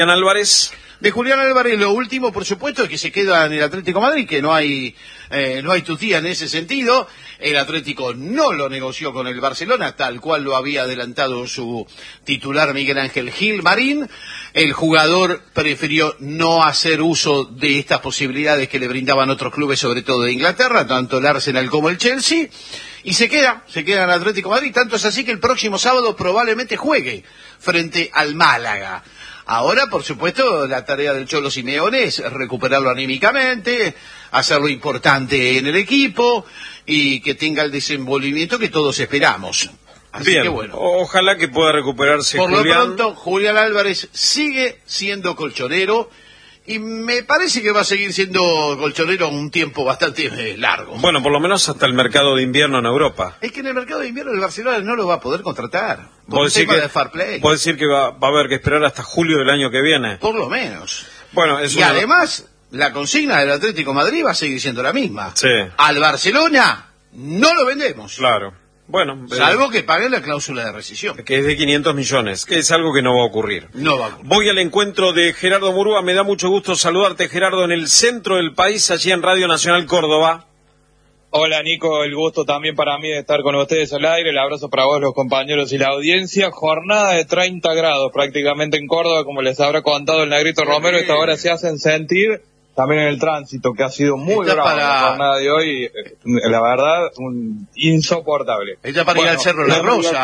Álvarez. De Julián Álvarez, lo último, por supuesto, es que se queda en el Atlético de Madrid, que no hay tutía en ese sentido. El Atlético no lo negoció con el Barcelona, tal cual lo había adelantado su titular Miguel Ángel Gil Marín. El jugador prefirió no hacer uso de estas posibilidades que le brindaban otros clubes, sobre todo de Inglaterra, tanto el Arsenal como el Chelsea. Y se queda en el Atlético de Madrid, tanto es así que el próximo sábado probablemente juegue frente al Málaga. Ahora, por supuesto, la tarea del Cholo Simeone es recuperarlo anímicamente, hacerlo importante en el equipo y que tenga el desenvolvimiento que todos esperamos. Así Bien, que bueno. Ojalá que pueda recuperarse Por Julián. lo pronto, Julián Álvarez sigue siendo colchonero y me parece que va a seguir siendo colchonero un tiempo bastante largo. Bueno, por lo menos hasta el mercado de invierno en Europa. Es que en el mercado de invierno el Barcelona no lo va a poder contratar. Por ¿Puedo un tema de fair play. ¿Puedo decir que va a haber que esperar hasta julio del año que viene? Por lo menos. Bueno, además, la consigna del Atlético de Madrid va a seguir siendo la misma. Sí. Al Barcelona no lo vendemos. Claro. Bueno, salvo que paguen la cláusula de rescisión. Que es de 500 millones, que es algo que no va a ocurrir. No va a ocurrir. Voy al encuentro de Gerardo Murúa. Me da mucho gusto saludarte, Gerardo, en el centro del país, allí en Radio Nacional Córdoba. Hola, Nico, el gusto también para mí de estar con ustedes al aire. El abrazo para vos, los compañeros y la audiencia. Jornada de 30 grados prácticamente en Córdoba, como les habrá contado el Negrito Romero. Esta hora se hacen sentir también en el tránsito, que ha sido muy bravo la jornada de hoy. La verdad, insoportable. Ella para ir al Cerro La Rosa.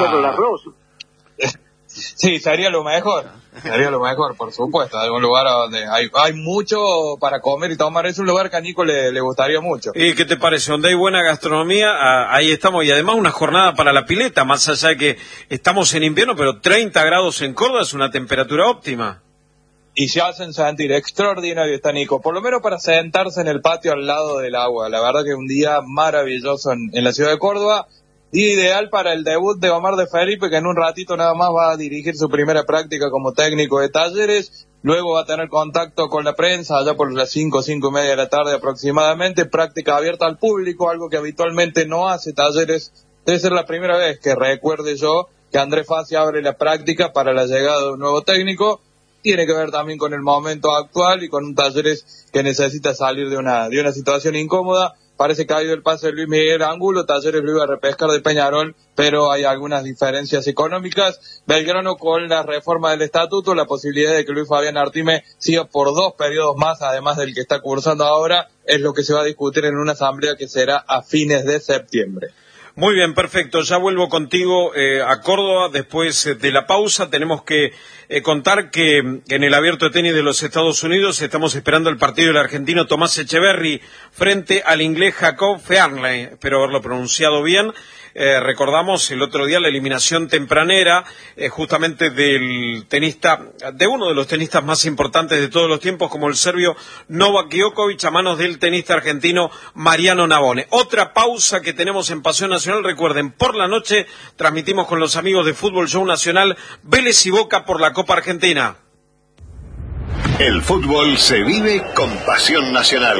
Sí, sería lo mejor. Sería lo mejor, por supuesto. Hay un lugar donde hay mucho para comer y tomar. Es un lugar que a Nico le gustaría mucho. ¿Y qué te parece? Donde hay buena gastronomía, ahí estamos. Y además una jornada para la pileta, más allá de que estamos en invierno, pero 30 grados en Córdoba es una temperatura óptima. Y se hacen sentir extraordinario, está Nico, por lo menos para sentarse en el patio al lado del agua. La verdad que un día maravilloso en la ciudad de Córdoba. Día ideal para el debut de Omar de Felipe, que en un ratito nada más va a dirigir su primera práctica como técnico de Talleres. Luego va a tener contacto con la prensa allá por las 5:30 de la tarde aproximadamente. Práctica abierta al público, algo que habitualmente no hace Talleres. Debe ser la primera vez que recuerde yo que Andrés Fassi abre la práctica para la llegada de un nuevo técnico. Tiene que ver también con el momento actual y con un Talleres que necesita salir de una situación incómoda. Parece que ha ido el pase de Luis Miguel Angulo, Talleres lo iba a repescar de Peñarol, pero hay algunas diferencias económicas. Belgrano con la reforma del estatuto, la posibilidad de que Luis Fabián Artime siga por 2 periodos más, además del que está cursando ahora, es lo que se va a discutir en una asamblea que será a fines de septiembre. Muy bien, perfecto. Ya vuelvo contigo a Córdoba. Después de la pausa tenemos que contar que en el Abierto de Tenis de los Estados Unidos estamos esperando el partido del argentino Tomás Echeverry frente al inglés Jacob Fearnley. Espero haberlo pronunciado bien. Recordamos el otro día la eliminación tempranera justamente del tenista, de uno de los tenistas más importantes de todos los tiempos, como el serbio Novak Djokovic, a manos del tenista argentino Mariano Navone. Otra pausa que tenemos en Pasión Nacional. Recuerden, por la noche transmitimos con los amigos de Fútbol Show Nacional Vélez y Boca por la Copa Argentina. El fútbol se vive con Pasión Nacional.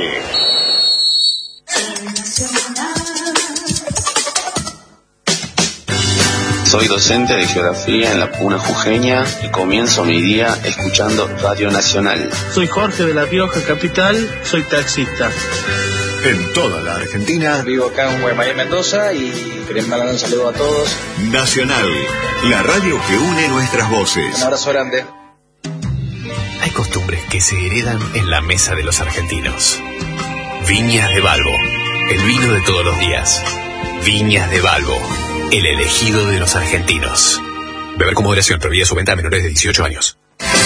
Soy docente de geografía en la Puna Jujeña y comienzo mi día escuchando Radio Nacional. Soy Jorge de La Rioja Capital, soy taxista. En toda la Argentina. Vivo acá en Guaymallén, Mendoza, y quería mandar un saludo a todos. Nacional, la radio que une nuestras voces. Un abrazo grande. Hay costumbres que se heredan en la mesa de los argentinos. Viñas de Balbo, el vino de todos los días. Viñas de Balbo, el elegido de los argentinos. Beber con moderación, prohibida su venta a menores de 18 años.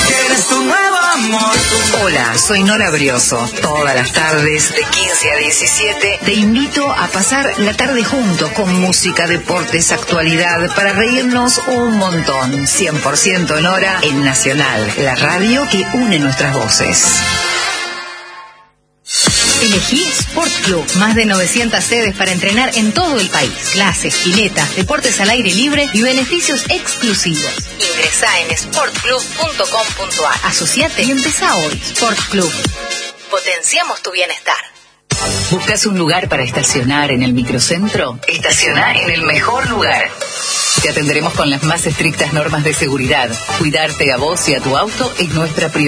Hola, soy Nora Brioso. Todas las tardes, de 15 a 17, te invito a pasar la tarde juntos con música, deportes, actualidad, para reírnos un montón. 100% Nora en Nacional, la radio que une nuestras voces. Elegí Sport Club, más de 900 sedes para entrenar en todo el país. Clases, piletas, deportes al aire libre y beneficios exclusivos. Ingresá en sportclub.com.ar. Asociate y empezá hoy. Sport Club. Potenciamos tu bienestar. ¿Buscas un lugar para estacionar en el microcentro? Estaciona en el mejor lugar. Te atenderemos con las más estrictas normas de seguridad. Cuidarte a vos y a tu auto es nuestra prioridad.